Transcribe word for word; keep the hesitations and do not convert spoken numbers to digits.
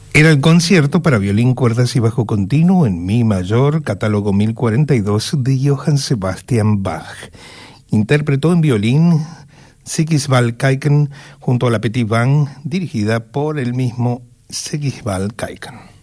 Era el concierto para violín, cuerdas y bajo continuo en mi mayor, catálogo mil cuarenta y dos de Johann Sebastian Bach. Interpretó en violín Sigisvald Kaiken junto a la Petit Band, dirigida por el mismo Sigisvald Kaiken.